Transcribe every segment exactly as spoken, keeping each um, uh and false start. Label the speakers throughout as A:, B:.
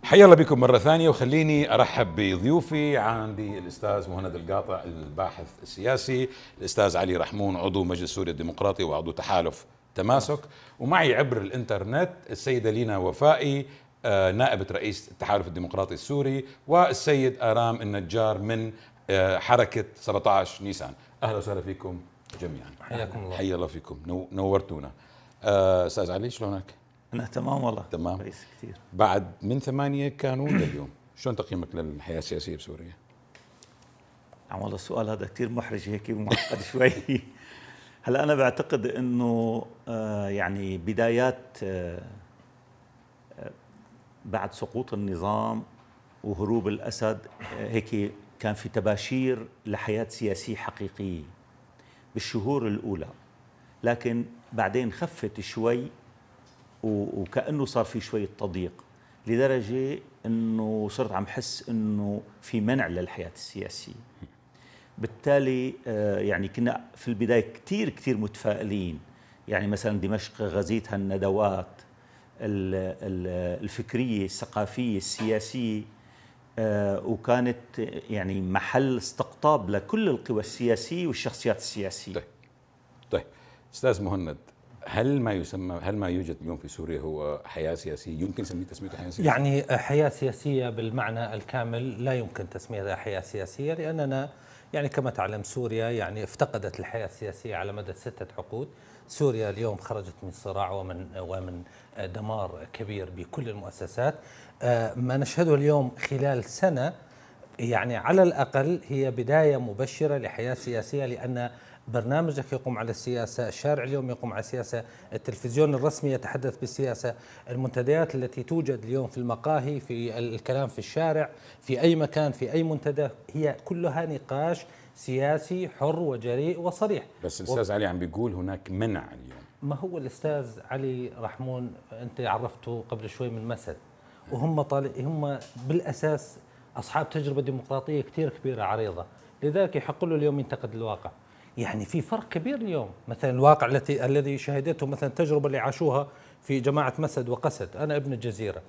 A: حيا الله بكم مرة ثانية، وخليني أرحب بضيوفي. عندي الأستاذ مهند القاطع الباحث السياسي، الأستاذ علي رحمون عضو مجلس سوريا الديمقراطي وعضو تحالف تماسك، ومعي عبر الإنترنت السيدة لينا وفائي آه، نائبة رئيس التحالف الديمقراطي السوري، والسيد آرام النجار من آه، حركة سبعة عشر نيسان. أهلا وسهلا فيكم جميعا.
B: حياكم الله.
A: حيا الله فيكم، نو نورتونا. آه، أستاذ علي شلونك؟
C: أنا تمام والله.
A: تمام
C: كويس كثير.
A: بعد من ثمانية كانون لليوم، شلون تقييمك للحياة السياسية بسوريا؟
C: عم والله السؤال هذا كثير محرج هيك ومعقد شوي. هلا أنا بعتقد إنه آه يعني بدايات آه بعد سقوط النظام وهروب الأسد آه هيك كان في تباشير لحياة سياسية حقيقية بالشهور الأولى، لكن بعدين خفت شوي وكأنه صار في شوية تضييق، لدرجة أنه صرت عم حس أنه في منع للحياة السياسية. بالتالي يعني كنا في البداية كتير كتير متفائلين، يعني مثلا دمشق غزيتها الندوات الفكرية الثقافية السياسية، وكانت يعني محل استقطاب لكل القوى السياسية والشخصيات السياسية.
A: طيب طيب أستاذ مهند، هل ما يسمى هل ما يوجد اليوم في سوريا هو حياة سياسية يمكن نسميه تسميته حياة سياسية؟
B: يعني حياة سياسية بالمعنى الكامل لا يمكن تسميتها حياة سياسية، لأننا يعني كما تعلم سوريا يعني افتقدت الحياة السياسية على مدى ستة عقود. سوريا اليوم خرجت من صراع ومن ومن دمار كبير بكل المؤسسات. ما نشهده اليوم خلال سنة يعني على الأقل هي بداية مبشرة لحياة سياسية، لأن برنامجك يقوم على السياسة، الشارع اليوم يقوم على السياسة، التلفزيون الرسمي يتحدث بالسياسة، المنتديات التي توجد اليوم في المقاهي، في الكلام في الشارع، في أي مكان، في أي منتدى، هي كلها نقاش سياسي حر وجريء وصريح.
A: بس الأستاذ و... علي عم بيقول هناك منع اليوم.
B: ما هو الأستاذ علي رحمون أنت عرفته قبل شوي من مسد، وهم طالع هم بالأساس أصحاب تجربة ديمقراطية كثير كبيرة عريضة، لذلك يحق له اليوم ينتقد الواقع. يعني في فرق كبير اليوم، مثلا الواقع التي الذي شهدته مثلا التجربة اللي عاشوها في جماعة مسد وقسد، أنا ابن الجزيرة،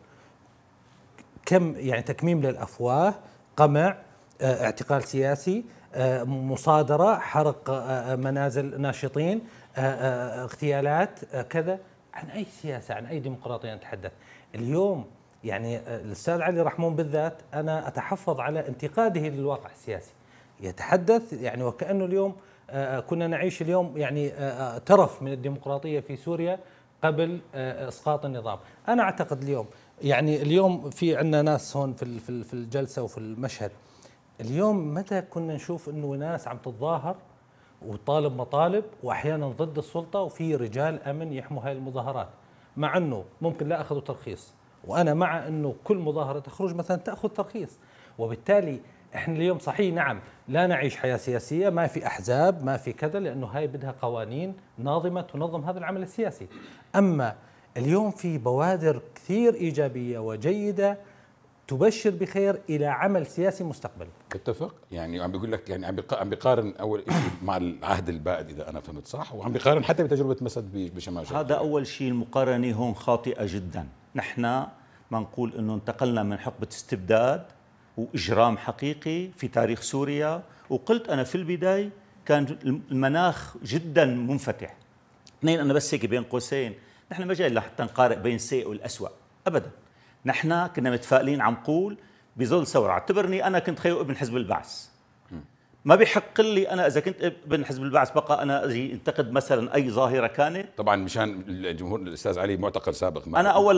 B: كم يعني تكميم للأفواه، قمع، اه اعتقال سياسي، اه مصادرة، حرق اه منازل ناشطين، اه اه اغتيالات، اه كذا. عن أي سياسة، عن أي ديمقراطية نتحدث اليوم؟ يعني الأستاذ علي رحمون بالذات أنا أتحفظ على انتقاده للواقع السياسي، يتحدث يعني وكأنه اليوم كنا نعيش اليوم يعني ترف من الديمقراطية في سوريا قبل إسقاط النظام. أنا أعتقد اليوم يعني اليوم في عندنا ناس هون في في الجلسة وفي المشهد، اليوم متى كنا نشوف إنه ناس عم تتظاهر وطالب مطالب وأحيانا ضد السلطة وفي رجال أمن يحموا هاي المظاهرات، مع أنه ممكن لا أخذوا ترخيص، وأنا مع أنه كل مظاهرة تخرج مثلا تأخذ ترخيص. وبالتالي احنا اليوم صحيح نعم لا نعيش حياة سياسية، ما في أحزاب، ما في كذا، لأنه هاي بدها قوانين ناظمة تنظم هذا العمل السياسي. أما اليوم في بوادر كثير إيجابية وجيدة تبشر بخير إلى عمل سياسي مستقبل.
A: اتفق. يعني عم بيقول لك يعني عم بيقارن أول شيء مع العهد البائد إذا أنا فهمت صح، وعم بيقارن حتى بتجربة مسد بشمال شرقية.
C: هذا أول شيء، المقارنة هون خاطئة جدا. نحن ما نقول إنه انتقلنا من حقبة استبداد وإجرام حقيقي في تاريخ سوريا، وقلت أنا في البداية كان المناخ جدا منفتح. اثنين، أنا بس هيك بين قوسين، نحن ما جاي لحتى نقارن بين السيء والأسوأ أبدا. نحن كنا متفائلين، عم قول بظل ثورة. اعتبرني أنا كنت خيو ابن حزب البعث، ما بيحق لي أنا إذا كنت ابن حزب البعث بقى أنا أجي انتقد مثلا أي ظاهرة كانت.
A: طبعا مشان الجمهور الأستاذ علي معتقل سابق.
C: أنا أول